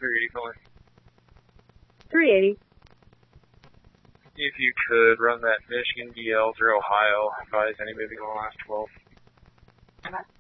380 calling. 380. If you could run that Michigan DL through Ohio, advise any moving on the last 12.